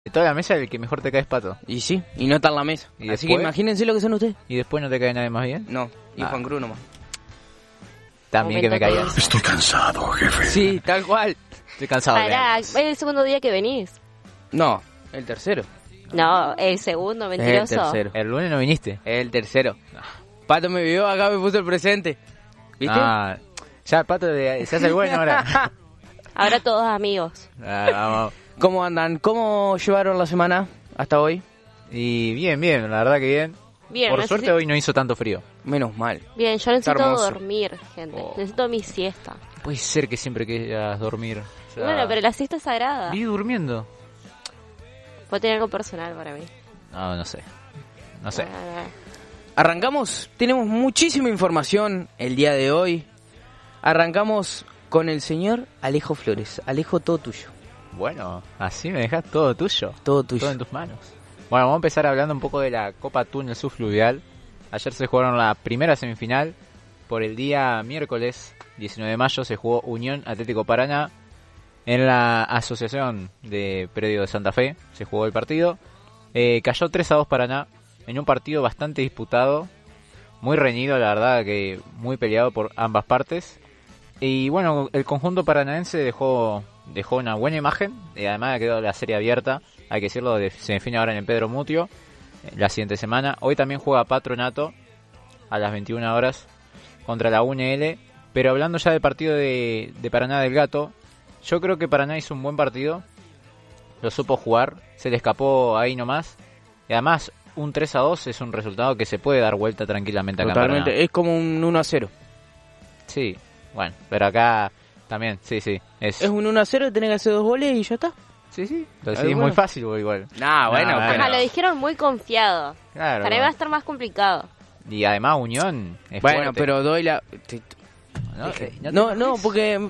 De toda la mesa, el que mejor te cae es Pato. Y sí, y no está en la mesa. ¿Y Así después? que imagínense lo que son ustedes. ¿Y después no te cae nadie más bien? No, y Juan Cruz nomás. También que me Momento caía. tenso. Estoy cansado, jefe. Sí, tal cual. Estoy cansado. Pará, es el segundo día que venís. No, el tercero. No, el segundo, Es el mentiroso. tercero. El lunes no viniste. Es el tercero. Pato me vio acá, me puso el presente. ¿Viste? Ah, ya Pato se hace el bueno ahora. Ahora todos amigos. Vamos. ¿Cómo andan? ¿Cómo llevaron la semana hasta hoy? Y bien, la verdad que bien. Bien, Por suerte hoy no hizo tanto frío. Menos mal. Bien, yo necesito hermoso. dormir, gente. Oh. Necesito mi siesta. Puede ser que siempre quieras dormir. O sea, Bueno, pero la siesta es sagrada. Vi durmiendo. Puede tener algo personal para mí. No sé. No sé. Ah, Arrancamos, tenemos muchísima información el día de hoy. Arrancamos con el señor Alejo Flores. Alejo, todo tuyo. Bueno, así me dejas todo tuyo. Todo tuyo. Todo en tus manos. Bueno, vamos a empezar hablando un poco de la Copa Túnel Subfluvial. Ayer se jugaron la primera semifinal. Por el día miércoles 19 de mayo se jugó Unión Atlético Paraná. En la Asociación de Predio de Santa Fe se jugó el partido. Cayó 3-2 Paraná en un partido bastante disputado. Muy reñido, la verdad que muy peleado por ambas partes. Y bueno, el conjunto paranaense dejó una buena imagen. Y además quedó la serie abierta. Hay que decirlo, se define ahora en el Pedro Mutio la siguiente semana. Hoy también juega Patronato a las 21 horas contra la UNL. Pero hablando ya del partido de Paraná del Gato, yo creo que Paraná hizo un buen partido. Lo supo jugar, se le escapó ahí nomás. Y además, un 3-2 es un resultado que se puede dar vuelta tranquilamente acá en Paraná. Totalmente, es como un 1-0. Sí, bueno, pero acá también, sí. Es un 1-0, tenés que hacer 2 goles y ya está. Sí. Lo Algo decidí muy bueno. fácil igual. Nah, bueno, Nah, pero... Ajá, lo dijeron muy confiado. Claro. Para mí va a estar más complicado. Y además Unión es Bueno, fuerte. pero doy la... No, porque...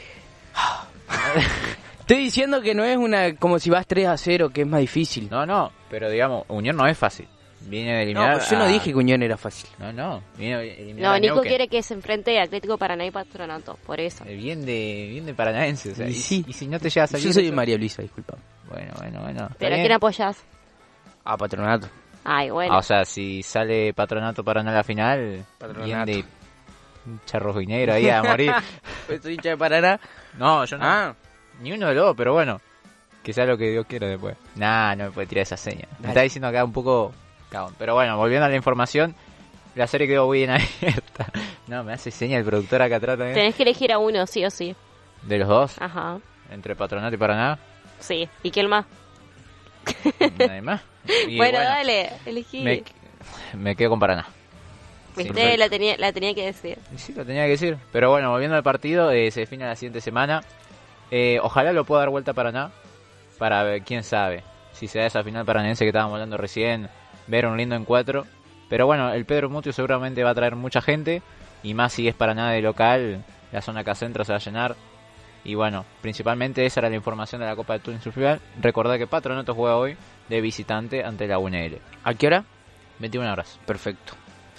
Estoy diciendo que no es una como si vas 3-0, que es más difícil. No, pero digamos, Unión no es fácil. Viene de eliminar. No, yo no dije que Unión era fácil. No, viene de eliminar. No, a Nico Neuquén. quiere que se enfrente a Atlético Paraná y Patronato, por eso. Bien de paranaense, o sea, Y sí. y si no te llega a salir. Yo soy de eso- María Luisa, disculpa. Bueno. ¿Pero está a bien. quién apoyás? A Patronato. Ay, bueno. O sea, si sale Patronato Paraná a la final, Patronato. bien de charrojo y negro ahí a morir. Pues soy hincha de Paraná. No, yo no. Ah, Ni uno de los dos, pero bueno. Que sea lo que Dios quiera después. No me puede tirar esa seña. Me Dale. está diciendo acá un poco cagón. Pero bueno, volviendo a la información, la serie quedó bien abierta. No, me hace seña el productor acá atrás también. Tenés que elegir a uno, sí o sí. De los dos, Ajá, entre Patronato y Paraná, sí. ¿Y quién más? nadie más. Y Bueno, dale, elegí. me quedo con Paraná. Viste, Sí, la tenía que decir. Y sí, lo tenía que decir. Pero bueno, volviendo al partido, se define la siguiente semana. Ojalá lo pueda dar vuelta Paraná. Para ver, quién sabe, si se da esa final paranaense que estábamos hablando recién, ver un lindo encuentro. Pero bueno, el Pedro Mutio seguramente va a traer mucha gente. Y más si es Paraná de local, la zona acá centro se va a llenar. Y bueno, principalmente esa era la información de la Copa de Túnel Subfluvial. Recordad que Patronato juega hoy de visitante ante la UNL. ¿a qué hora? 21 horas. Perfecto.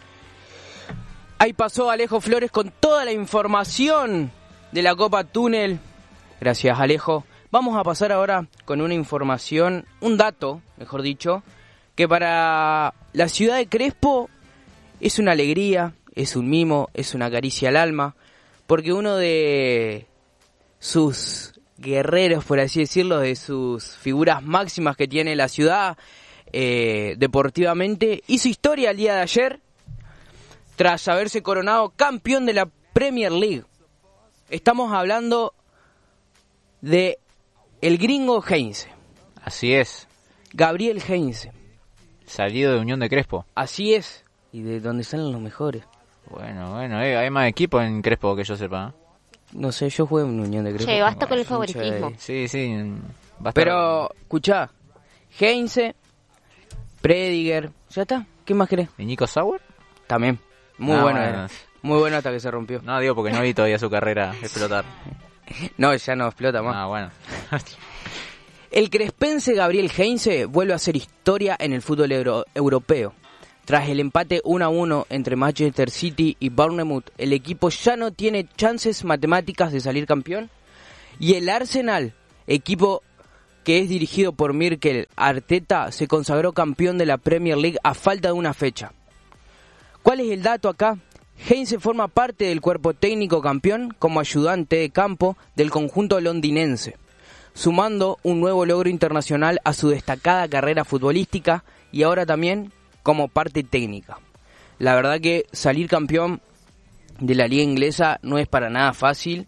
Ahí pasó Alejo Flores con toda la información de la Copa Túnel. Gracias, Alejo. Vamos a pasar ahora con una información, un dato, mejor dicho, que para la ciudad de Crespo es una alegría, es un mimo, es una caricia al alma, porque uno de sus guerreros, por así decirlo, de sus figuras máximas que tiene la ciudad deportivamente, hizo historia el día de ayer tras haberse coronado campeón de la Premier League. Estamos hablando de el gringo Heinze, Así es, Gabriel Heinze. salido de Unión de Crespo. Así es, y de donde salen los mejores. Bueno, hay más equipo en Crespo que yo sepa. No sé, yo jugué en Unión de Crespo. Che, basta con el Hincha de- favoritismo. Sí, va a estar- Pero, escuchá, Heinze, Prediger, ya está, ¿qué más querés? ¿Y Nico Sauer? También, muy No, bueno bueno. era. Muy bueno hasta que se rompió. No, digo porque no vi todavía su carrera explotar. No, ya no explota más. Ah, bueno. El crespense Gabriel Heinze vuelve a hacer historia en el fútbol europeo. Tras el empate 1-1 entre Manchester City y Bournemouth, el equipo ya no tiene chances matemáticas de salir campeón. Y el Arsenal, equipo que es dirigido por Mikel Arteta, se consagró campeón de la Premier League a falta de una fecha. ¿Cuál es el dato acá? Heinze forma parte del cuerpo técnico campeón como ayudante de campo del conjunto londinense, sumando un nuevo logro internacional a su destacada carrera futbolística y ahora también como parte técnica. La verdad que salir campeón de la liga inglesa no es para nada fácil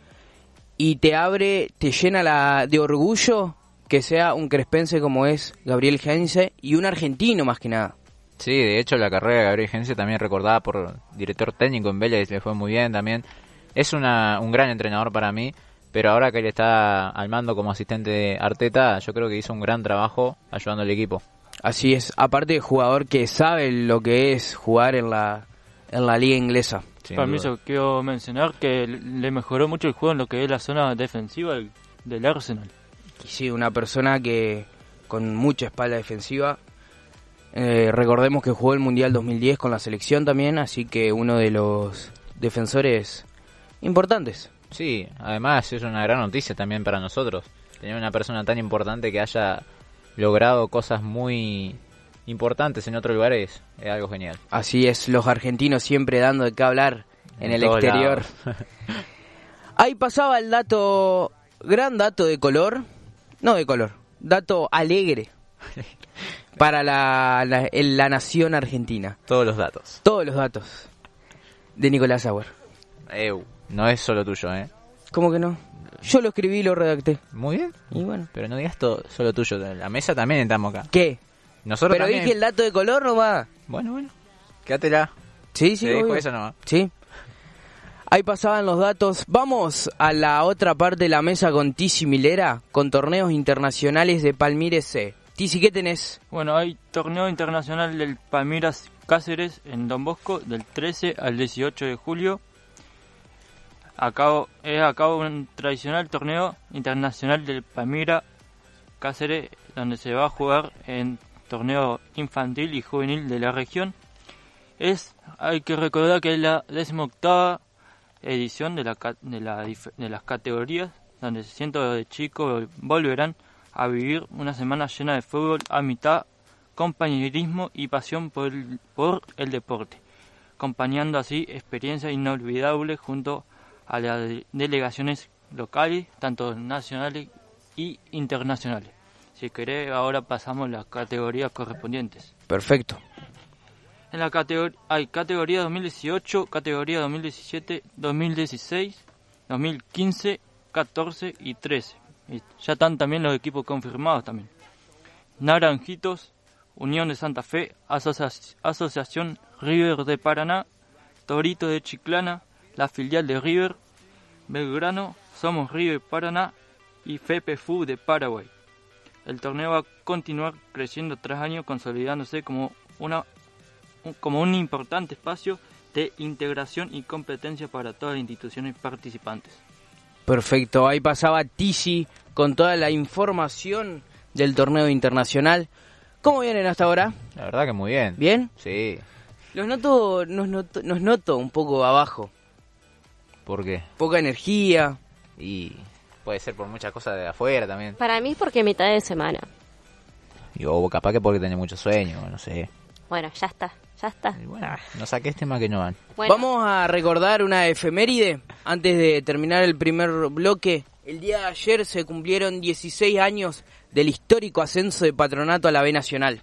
y te llena de orgullo que sea un crespense como es Gabriel Heinze y un argentino más que nada. Sí, de hecho la carrera de Gabriel Heinze también recordada por director técnico en Vélez, le fue muy bien también. Es un gran entrenador para mí, pero ahora que él está al mando como asistente de Arteta, yo creo que hizo un gran trabajo ayudando al equipo. Así es, aparte de jugador que sabe lo que es jugar en la liga inglesa. Sin Para mí duda. eso quiero mencionar que le mejoró mucho el juego en lo que es la zona defensiva del Arsenal. Y sí, una persona que con mucha espalda defensiva. Recordemos que jugó el Mundial 2010 con la selección también, así que uno de los defensores importantes. Sí, además es una gran noticia también para nosotros. Tener una persona tan importante que haya logrado cosas muy importantes en otros lugares es algo genial. Así es, los argentinos siempre dando de qué hablar en el todos exterior. lados. Ahí pasaba el gran dato de color, dato alegre para la nación argentina. Todos los datos. Todos los datos de Nicolás Sauer. No es solo tuyo, ¿eh? ¿Cómo que no? Yo lo escribí y lo redacté. Muy bien. Y bueno. Pero no digas todo solo tuyo. La mesa también estamos acá. ¿Qué? Nosotros Pero también. dije el dato de color, ¿no va? Bueno. Quédatela. Sí, sí, Te dijo obvio. eso nomás. Sí. Ahí pasaban los datos. Vamos a la otra parte de la mesa con Tizi Milera, con torneos internacionales de Palmires C. Tizi, ¿qué tenés? Bueno, hay torneo internacional del Palmeiras Cáceres en Don Bosco del 13 al 18 de julio. Acabo un tradicional torneo internacional del Palmira Cáceres, donde se va a jugar en torneo infantil y juvenil de la región. Hay que recordar que es la 18ª edición de las categorías, donde cientos de chicos volverán a vivir una semana llena de fútbol, amistad, compañerismo y pasión por el deporte, acompañando así experiencias inolvidables junto a las delegaciones locales, tanto nacionales y internacionales. Si querés, ahora pasamos las categorías correspondientes. Perfecto. En la hay categoría 2018, categoría 2017, 2016, 2015, 14 y 13. Y ya están también los equipos confirmados también. Naranjitos, Unión de Santa Fe, Asociación River de Paraná, Torito de Chiclana, la filial de River, Belgrano, Somos River Paraná y FPFU de Paraguay. El torneo va a continuar creciendo tras años, consolidándose como un importante espacio de integración y competencia para todas las instituciones participantes. Perfecto, ahí pasaba Tizi con toda la información del torneo internacional. ¿Cómo vienen hasta ahora? La verdad que muy bien. ¿Bien? Sí. Nos noto un poco abajo. ¿Por qué? Poca energía. Y puede ser por muchas cosas de afuera también. Para mí es porque mitad de semana. Y o capaz que porque tenés mucho sueño, no sé. Bueno, ya está. Y bueno, no saques temas que no van. Bueno, Vamos a recordar una efeméride antes de terminar el primer bloque. El día de ayer se cumplieron 16 años del histórico ascenso de Patronato a la B Nacional.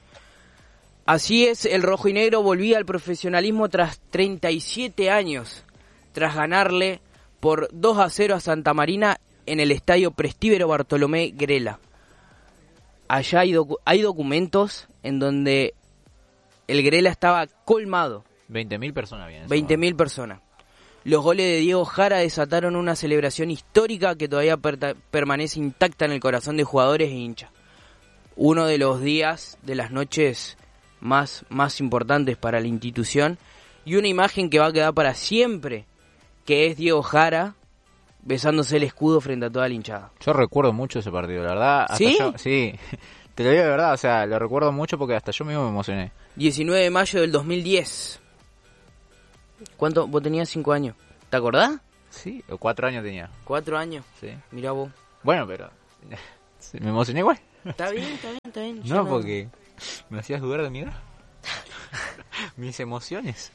Así es, el rojo y negro volvía al profesionalismo tras 37 años, tras ganarle por 2-0 a Santa Marina en el estadio Prestíbero Bartolomé Grela. Allá hay documentos en donde el Grela estaba colmado. 20.000 personas vienen. 20.000 personas. Los goles de Diego Jara desataron una celebración histórica que todavía permanece intacta en el corazón de jugadores e hinchas. Uno de los días, de las noches más importantes para la institución, y una imagen que va a quedar para siempre, que es Diego Jara besándose el escudo frente a toda la hinchada. Yo recuerdo mucho ese partido, la verdad. Hasta ¿Sí? Sí, te lo digo de verdad, o sea, lo recuerdo mucho porque hasta yo mismo me emocioné. 19 de mayo del 2010. ¿Cuánto? Vos tenías 5 años. ¿Te acordás? Sí, 4 años tenía. 4 años. Sí. Mirá vos. Bueno, pero Sí, me emocioné igual. Está bien. No, porque me hacías dudar de mi edad. Mis emociones.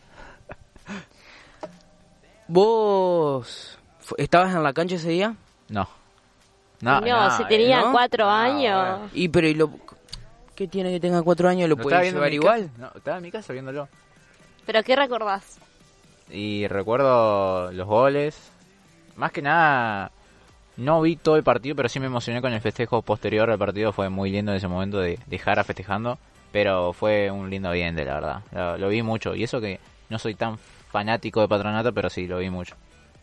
¿Vos estabas en la cancha ese día? No, si tenía ¿no? 4 años. ¿Qué tiene que tenga 4 años? ¿Lo ¿Lo puede estaba viendo llevar en mi igual? casa? No, estaba en mi casa viéndolo. ¿Pero qué recordás? Y recuerdo los goles. Más que nada, no vi todo el partido, pero sí me emocioné con el festejo posterior al partido. Fue muy lindo en ese momento de Jara festejando. Pero fue un lindo ambiente, la verdad. Lo vi mucho. Y eso que no soy tan fanático de Patronato, pero sí, lo vi mucho.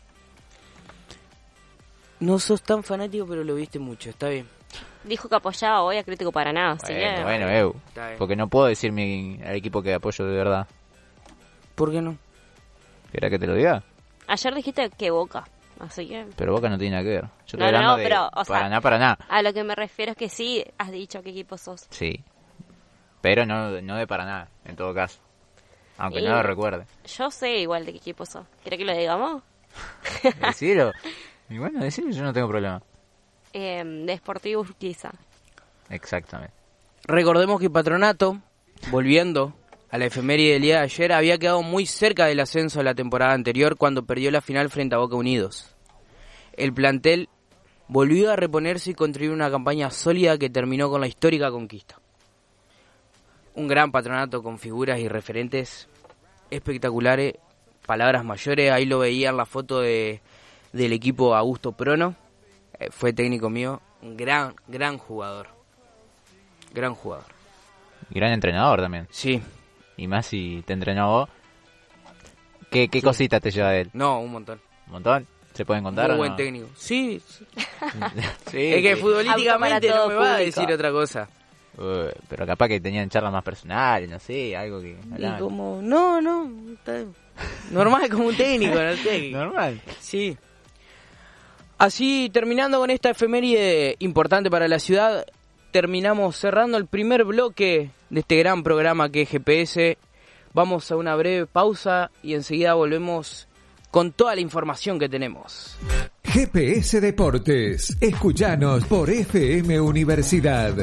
No sos tan fanático, pero lo viste mucho. Está bien. Dijo que apoyaba hoy a Crítico Paraná, así que... Bueno, Está bien. porque no puedo decir al equipo que apoyo de verdad. ¿Por qué no? ¿Querés que te lo diga? Ayer dijiste que Boca, así que... Pero Boca no tiene nada que ver. Yo estoy No, hablando de pero, o sea, Paraná. A lo que me refiero es que sí has dicho qué equipo sos. Sí. Pero no de Paraná, en todo caso. Aunque Y- no lo recuerde. Yo sé igual de qué equipo sos. ¿Querés que lo digamos? Decilo. Y bueno, decilo, yo no tengo problema. De Sportivo Urquiza. Exactamente. Recordemos que Patronato, volviendo a la efeméride del día de ayer, había quedado muy cerca del ascenso de la temporada anterior cuando perdió la final frente a Boca Unidos. El plantel volvió a reponerse y construir una campaña sólida que terminó con la histórica conquista. Un gran Patronato con figuras y referentes espectaculares, palabras mayores. Ahí lo veía en la foto del equipo Augusto Prono, fue técnico mío, un gran jugador. Gran jugador. Gran entrenador también. Sí. Y más si te entrenó vos. ¿Qué cositas te lleva de él? No, un montón. ¿Un montón? ¿Se pueden contar Muy o buen no? técnico. Sí. Sí, Es que sí. futbolísticamente Apto para no me todo va a público. decir otra cosa. Pero capaz que tenían charlas más personales, no sé, algo que... Y hablaban. como, no, está normal como un técnico, no sé. Normal. Sí. Así, terminando con esta efeméride importante para la ciudad, terminamos cerrando el primer bloque de este gran programa que es GPS. Vamos a una breve pausa y enseguida volvemos con toda la información que tenemos. GPS Deportes. Escuchanos por FM Universidad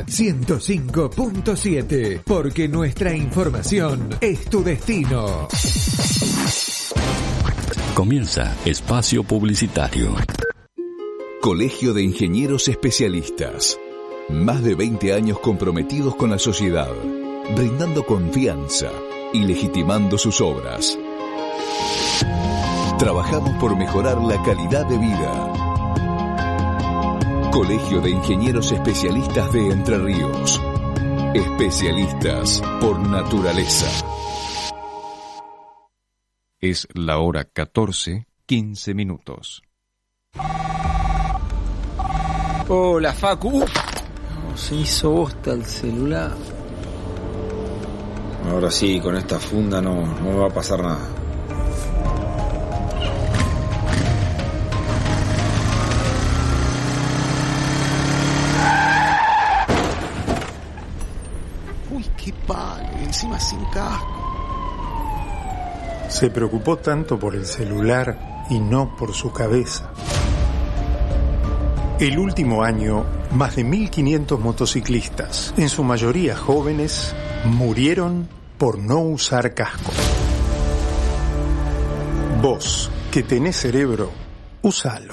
105.7, porque nuestra información es tu destino. Comienza Espacio Publicitario. Colegio de Ingenieros Especialistas. Más de 20 años comprometidos con la sociedad, brindando confianza y legitimando sus obras. Trabajamos por mejorar la calidad de vida. Colegio de Ingenieros Especialistas de Entre Ríos. Especialistas por naturaleza. Es la hora 14:15. Hola, Facu. Se hizo bosta el celular. Ahora sí, con esta funda no me va a pasar nada. Uy, qué palo, y encima sin casco. Se preocupó tanto por el celular y no por su cabeza. El último año, más de 1.500 motociclistas, en su mayoría jóvenes, murieron por no usar casco. Vos, que tenés cerebro, úsalo.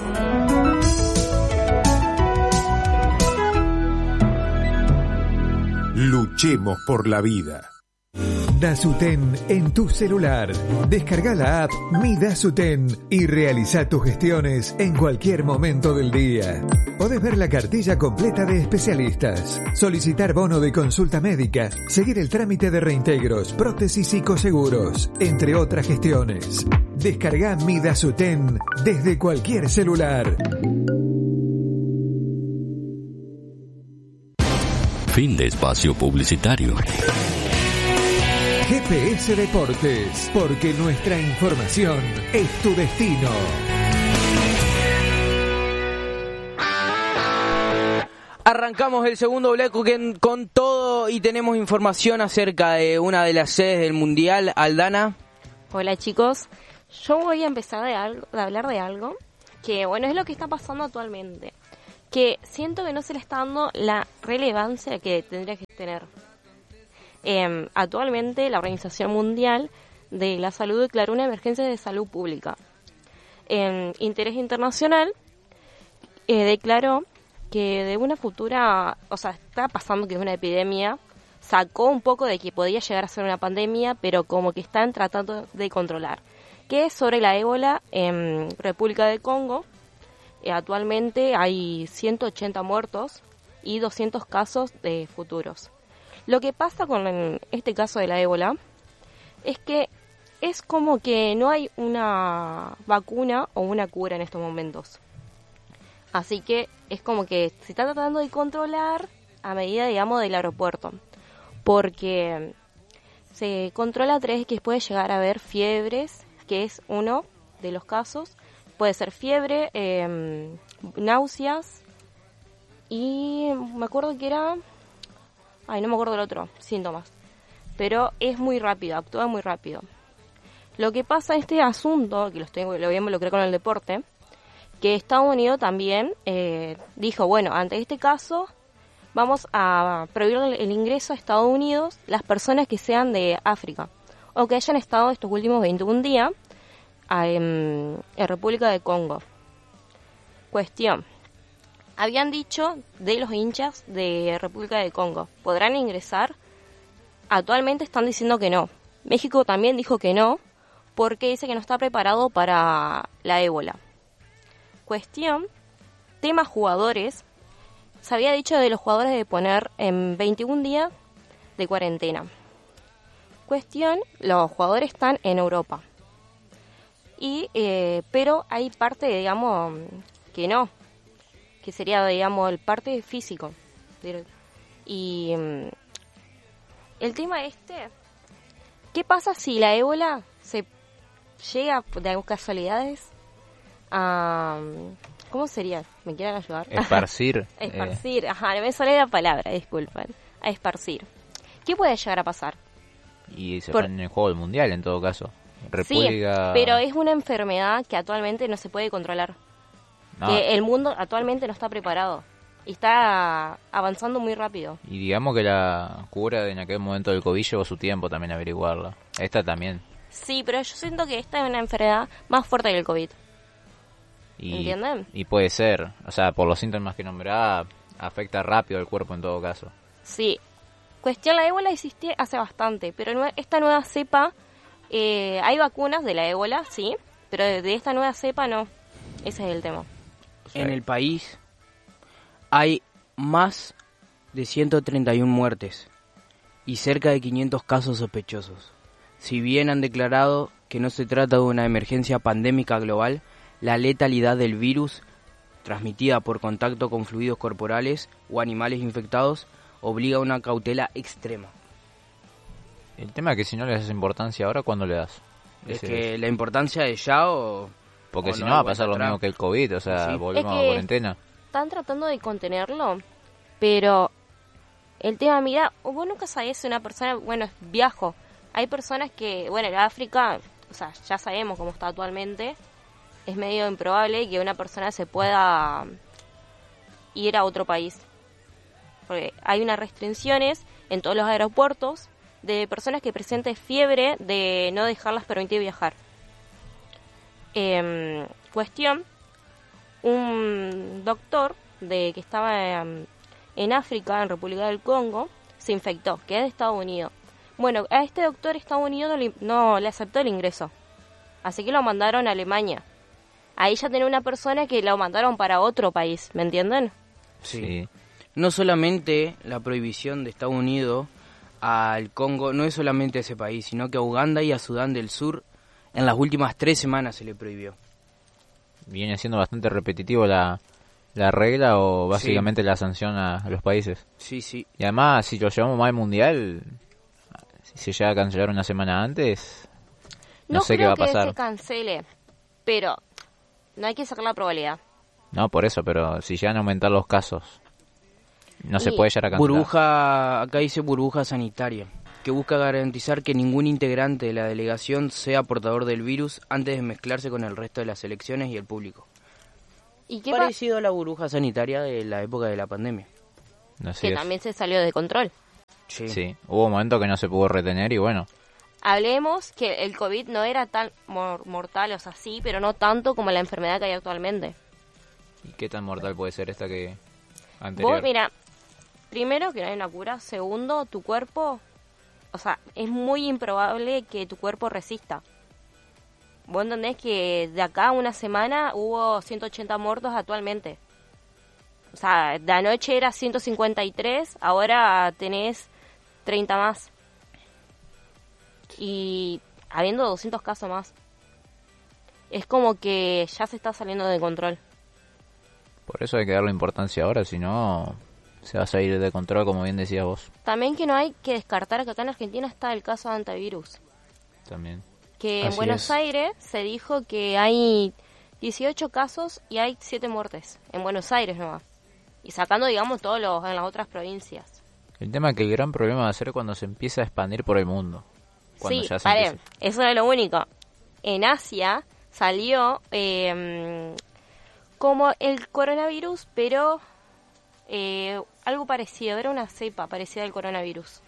Luchemos por la vida. Dasuten en tu celular. Descarga la app Mi Dasuten y realiza tus gestiones en cualquier momento del día. Podés ver la cartilla completa de especialistas, solicitar bono de consulta médica, seguir el trámite de reintegros, prótesis y coseguros, entre otras gestiones. Descarga Mi Dasuten desde cualquier celular. Fin de espacio publicitario. GPS Deportes, porque nuestra información es tu destino. Arrancamos el segundo bloque con todo y tenemos información acerca de una de las sedes del Mundial. Aldana. Hola chicos, yo voy a empezar de hablar de algo que, bueno, es lo que está pasando actualmente. que siento que no se le está dando la relevancia que tendría que tener. Actualmente la Organización Mundial de la Salud declaró una emergencia de salud pública. Interés Internacional declaró que de una futura, o sea, está pasando que es una epidemia, sacó un poco de que podía llegar a ser una pandemia, pero como que están tratando de controlar, que es sobre la ébola en República del Congo. Actualmente hay 180 muertos y 200 casos de futuros. Lo que pasa con este caso de la ébola es que es como que no hay una vacuna o una cura en estos momentos. Así que es como que se está tratando de controlar a medida, digamos, del aeropuerto. Porque se controla a través de que puede llegar a haber fiebres, que es uno de los casos. Puede ser fiebre, náuseas y me acuerdo que era... no me acuerdo del otro, síntomas. Pero es muy rápido, actúa muy rápido. Lo que pasa en este asunto, que lo voy a involucrar con el deporte, que Estados Unidos también dijo, bueno, ante este caso vamos a prohibir el ingreso a Estados Unidos las personas que sean de África o que hayan estado estos últimos 21 días en República del Congo. Cuestión. Habían dicho de los hinchas de República del Congo, ¿podrán ingresar? Actualmente están diciendo que no. México también dijo que no, porque dice que no está preparado para la ébola. Cuestión, tema jugadores. Se había dicho de los jugadores de poner en 21 días de cuarentena. Cuestión, los jugadores están en Europa. Pero hay parte, digamos, que no. Que sería, digamos, el parte físico. Y el tema ¿qué pasa si la ébola se llega de casualidades a... ¿Cómo sería? ¿Me quieren ayudar? Esparcir. Esparcir, no me sale la palabra, disculpen. A esparcir. ¿Qué puede llegar a pasar? Y se pone en el juego del mundial en todo caso. República... Sí, pero es una enfermedad que actualmente no se puede controlar. No. Que el mundo actualmente no está preparado. Y está avanzando muy rápido. Y digamos que la cura en aquel momento del COVID llevó su tiempo también averiguarla. Esta también. Sí, pero yo siento que esta es una enfermedad más fuerte que el COVID. ¿Entienden? Y puede ser. O sea, por los síntomas que nombraba, afecta rápido al cuerpo en todo caso. Sí. Cuestión, la ébola existe hace bastante, pero esta nueva cepa, hay vacunas de la ébola, sí, pero de esta nueva cepa no. Ese es el tema. O sea, en el país hay más de 131 muertes y cerca de 500 casos sospechosos. Si bien han declarado que no se trata de una emergencia pandémica global, la letalidad del virus, transmitida por contacto con fluidos corporales o animales infectados, obliga a una cautela extrema. El tema es que si no le das importancia ahora, ¿cuándo le das? Es que la importancia es ya o... Porque si no va a pasar lo mismo que el COVID, o sea, sí. Volvemos a cuarentena. Están tratando de contenerlo, pero el tema, mira, vos nunca sabés si una persona, bueno, viajo. Hay personas que, bueno, en África, o sea, ya sabemos cómo está actualmente, es medio improbable que una persona se pueda ir a otro país. Porque hay unas restricciones en todos los aeropuertos de personas que presenten fiebre de no dejarlas permitir viajar. Cuestión, un doctor que estaba en África, en República del Congo, se infectó, que es de Estados Unidos. Bueno, a este doctor Estados Unidos no le aceptó el ingreso, así que lo mandaron a Alemania. Ahí ya tenía una persona que lo mandaron para otro país, ¿me entienden? Sí. No solamente la prohibición de Estados Unidos al Congo, no es solamente a ese país, sino que a Uganda y a Sudán del Sur en las últimas 3 semanas se le prohibió. ¿Viene siendo bastante repetitivo la regla o básicamente la sanción a los países? Sí, sí. Y además, si lo llevamos más al mundial, si se llega a cancelar una semana antes, no sé qué va a pasar. No creo que se cancele, pero no hay que sacar la probabilidad. No, por eso, pero si llegan a aumentar los casos, no se puede llegar a cancelar. Acá dice burbuja sanitaria, que busca garantizar que ningún integrante de la delegación sea portador del virus antes de mezclarse con el resto de las selecciones y el público. ¿Y qué Parecido a la burbuja sanitaria de la época de la pandemia. Así que es. también se salió de control. Sí, hubo momentos que no se pudo retener y bueno, Hablemos que el COVID no era tan mortal, o sea, sí, pero no tanto como la enfermedad que hay actualmente. ¿y qué tan mortal puede ser esta que anterior? Vos, mira, primero que no hay una cura, segundo, tu cuerpo, o sea, es muy improbable que tu cuerpo resista. Vos entendés que de acá a una semana hubo 180 muertos actualmente. O sea, de anoche era 153, ahora tenés 30 más. Y habiendo 200 casos más. Es como que ya se está saliendo de control. Por eso hay que darle importancia ahora, si no se va a salir de control, como bien decías vos. También que no hay que descartar que acá en Argentina está el caso de antivirus. También. Que en Así Buenos es. Aires se dijo que hay 18 casos y hay 7 muertes. En Buenos Aires nomás. Y sacando, digamos, todos los en las otras provincias. El tema es que el gran problema va a ser cuando se empieza a expandir por el mundo. Cuando Sí, ya se pare, empiece. eso no es lo único. En Asia salió como el coronavirus, pero algo parecido. Era una cepa parecida al coronavirus.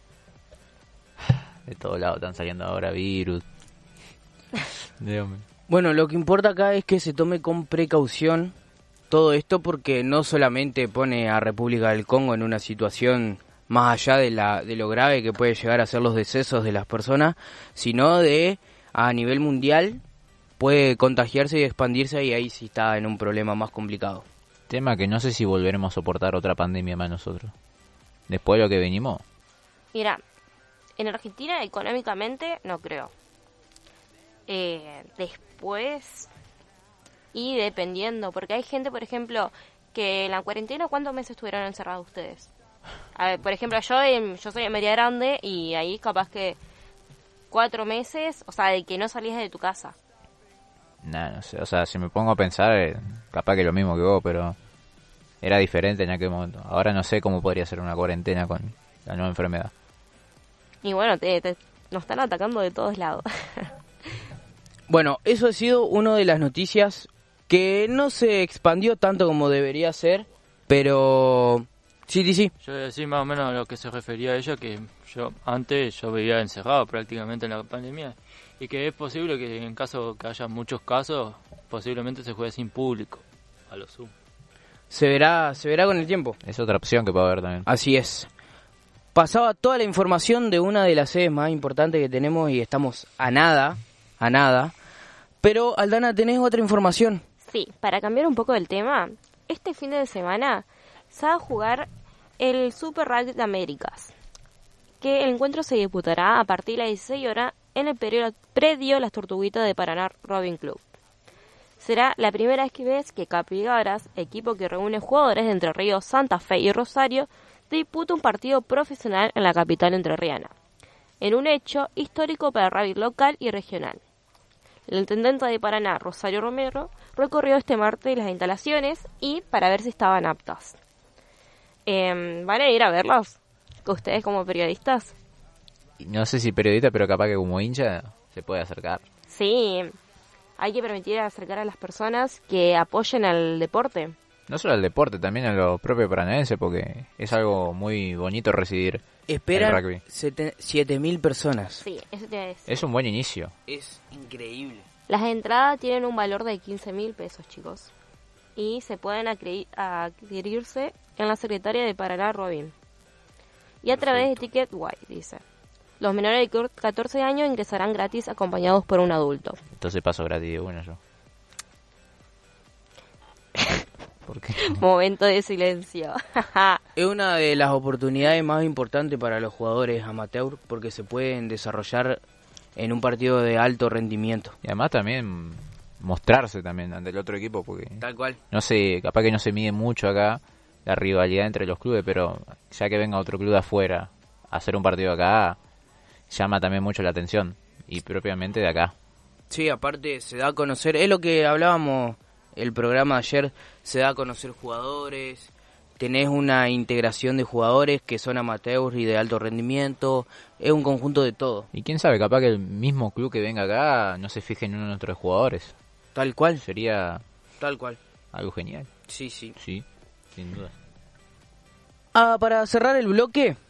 De todos lados están saliendo ahora virus. Dios mío. Bueno, lo que importa acá es que se tome con precaución todo esto porque no solamente pone a República del Congo en una situación más allá de lo grave que puede llegar a ser los decesos de las personas, sino de a nivel mundial puede contagiarse y expandirse y ahí sí está en un problema más complicado. Tema que no sé si volveremos a soportar otra pandemia más nosotros. Después de lo que venimos. Mira, en Argentina económicamente no creo. Después, y dependiendo, porque hay gente, por ejemplo, que en la cuarentena, ¿cuántos meses estuvieron encerrados ustedes? A ver, por ejemplo, yo soy en Media Grande y ahí capaz que 4 meses, o sea, de que no salías de tu casa. Nah, no sé, o sea, si me pongo a pensar, capaz que lo mismo que vos, pero era diferente en aquel momento. Ahora no sé cómo podría ser una cuarentena con la nueva enfermedad. Y bueno, nos están atacando de todos lados. Bueno, eso ha sido una de las noticias que no se expandió tanto como debería ser, pero sí. Yo voy a decir más o menos a lo que se refería a ella, que yo vivía encerrado prácticamente en la pandemia, y que es posible que en caso que haya muchos casos, posiblemente se juegue sin público, a lo sumo. Se verá con el tiempo. Es otra opción que puede haber también. Así es. Pasaba toda la información de una de las sedes más importantes que tenemos y estamos a nada. Pero, Aldana, ¿tenés otra información? Sí, para cambiar un poco del tema, este fin de semana se va a jugar el Super Rugby de Américas, que el encuentro se disputará a partir de las 16 horas en el predio Las Tortuguitas de Paraná Rowing Club. Será la primera vez que Capibaras, equipo que reúne jugadores de Entre Ríos, Santa Fe y Rosario, disputa un partido profesional en la capital entrerriana, en un hecho histórico para el rugby local y regional. El intendente de Paraná, Rosario Romero, recorrió este martes las instalaciones y para ver si estaban aptas. ¿Van a ir a verlos? ¿Ustedes como periodistas? No sé si periodista, pero capaz que como hincha se puede acercar. Sí, hay que permitir acercar a las personas que apoyen al deporte. No solo al deporte, también a lo propio paranaense, porque es algo muy bonito recibir Esperan el rugby. 7.000 personas. Sí, eso te iba a decir. Es un buen inicio. Es increíble. Las entradas tienen un valor de 15.000 pesos, chicos. Y se pueden adquirirse en la Secretaría de Paraná Robin. Y a través de Ticket White, dice. Los menores de 14 años ingresarán gratis acompañados por un adulto. Entonces paso gratis de una yo. ¿Por qué? Momento de silencio. Es una de las oportunidades más importantes para los jugadores amateur porque se pueden desarrollar en un partido de alto rendimiento. Y además también mostrarse también ante el otro equipo, porque Tal cual. no sé, capaz que no se mide mucho acá la rivalidad entre los clubes, pero ya que venga otro club de afuera a hacer un partido acá, llama también mucho la atención, y propiamente de acá. Sí, aparte se da a conocer, es lo que hablábamos el programa de ayer, se da a conocer jugadores, tenés una integración de jugadores que son amateurs y de alto rendimiento, es un conjunto de todo. Y quién sabe, capaz que el mismo club que venga acá no se fije en uno de nuestros jugadores. Tal cual. Sería Tal cual. algo genial. Sí, sí. Sí, sin duda. Para cerrar el bloque,